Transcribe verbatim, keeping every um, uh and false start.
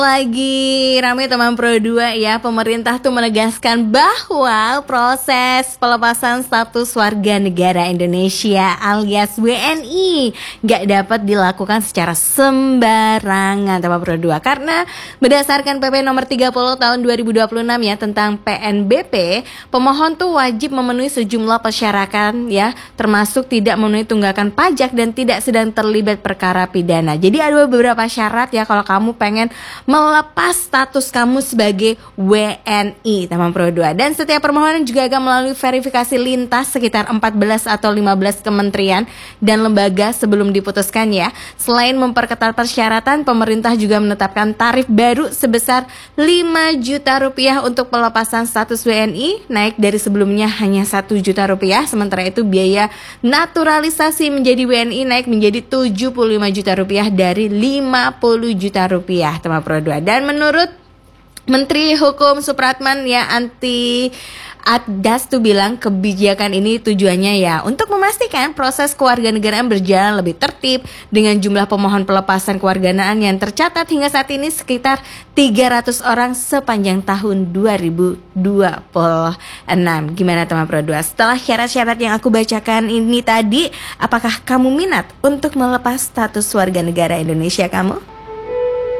Lagi ramai teman Pro dua ya, pemerintah tuh menegaskan bahwa proses pelepasan status warga negara Indonesia alias W N I gak dapat dilakukan secara sembarangan teman Pro dua, karena berdasarkan P P nomor tiga puluh tahun dua ribu dua puluh enam ya tentang P N B P, pemohon tuh wajib memenuhi sejumlah persyaratan ya, termasuk tidak memenuhi tunggakan pajak dan tidak sedang terlibat perkara pidana. Jadi ada beberapa syarat ya kalau kamu pengen melepas status kamu sebagai W N I teman Pro dua. Dan setiap permohonan juga akan melalui verifikasi lintas sekitar empat belas atau lima belas kementerian dan lembaga sebelum diputuskan ya. Selain memperketat persyaratan, pemerintah juga menetapkan tarif baru sebesar lima juta rupiah untuk pelepasan status W N I, naik dari sebelumnya hanya satu juta rupiah. Sementara itu biaya naturalisasi menjadi W N I naik menjadi tujuh puluh lima juta rupiah dari lima puluh juta rupiah teman Pro dua. Dan menurut Menteri Hukum Supratman ya anti Atdas tuh bilang kebijakan ini tujuannya ya untuk memastikan proses kewarganegaraan berjalan lebih tertib dengan jumlah pemohon pelepasan kewarganegaraan yang tercatat hingga saat ini sekitar tiga ratus orang sepanjang tahun dua ribu dua puluh enam. Gimana teman Pro dua? Setelah syarat-syarat yang aku bacakan ini tadi, apakah kamu minat untuk melepas status warga negara Indonesia kamu?